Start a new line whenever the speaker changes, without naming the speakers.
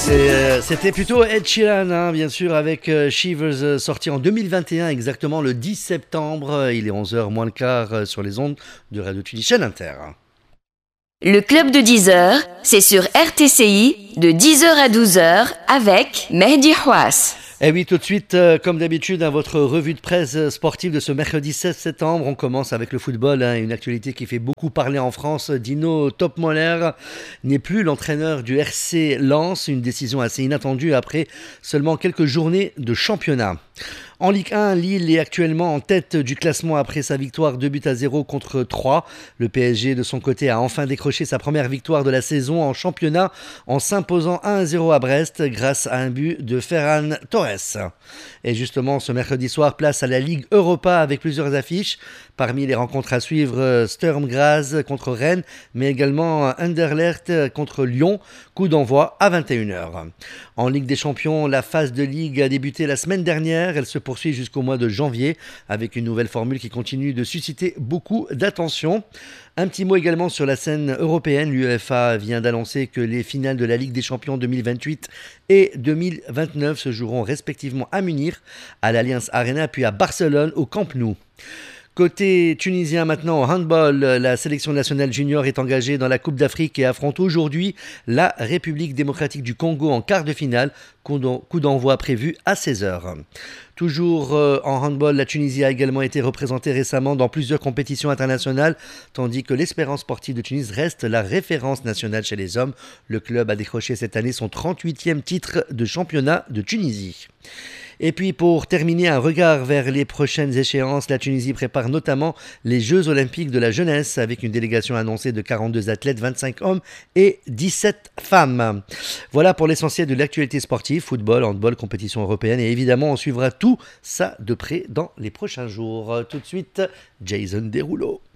C'était plutôt Ed Sheeran, hein, bien sûr, avec Shivers, sorti en 2021, exactement le 10 septembre. Il est 11h moins le quart sur les ondes de Radio Tunis Chaîne Inter.
Le club de 10h, c'est sur RTCI de 10h à 12h avec Mehdi Houas.
Et oui, tout de suite, comme d'habitude, votre revue de presse sportive de ce mercredi 16 septembre. On commence avec le football, une actualité qui fait beaucoup parler en France. Dino Topmoller n'est plus l'entraîneur du RC Lens, une décision assez inattendue après seulement quelques journées de championnat. En Ligue 1, Lille est actuellement en tête du classement après sa victoire 2-0 contre 3. Le PSG, de son côté, a enfin décroché sa première victoire de la saison en championnat en s'imposant 1-0 à Brest grâce à un but de Ferran Torres. Et justement, ce mercredi soir, place à la Ligue Europa avec plusieurs affiches. Parmi les rencontres à suivre, Sturm Graz contre Rennes, mais également Anderlecht contre Lyon. Coup d'envoi à 21h. En Ligue des Champions, la phase de Ligue a débuté la semaine dernière. Elle se poursuit jusqu'au mois de janvier avec une nouvelle formule qui continue de susciter beaucoup d'attention. Un petit mot également sur la scène européenne. L'UEFA vient d'annoncer que les finales de la Ligue des Champions 2028 et 2029 se joueront respectivement à Munich, à l'Allianz Arena, puis à Barcelone, au Camp Nou. Côté tunisien maintenant, au handball, la sélection nationale junior est engagée dans la Coupe d'Afrique et affronte aujourd'hui la République démocratique du Congo en quart de finale. Coup d'envoi prévu à 16h. Toujours en handball, la Tunisie a également été représentée récemment dans plusieurs compétitions internationales, tandis que l'Espérance sportive de Tunis reste la référence nationale chez les hommes. Le club a décroché cette année son 38e titre de championnat de Tunisie. Et puis pour terminer, un regard vers les prochaines échéances. La Tunisie prépare notamment les Jeux Olympiques de la jeunesse avec une délégation annoncée de 42 athlètes, 25 hommes et 17 femmes. Voilà pour l'essentiel de l'actualité sportive, football, handball, compétition européenne et évidemment on suivra tout ça de près dans les prochains jours. Tout de suite, Jason Derulo.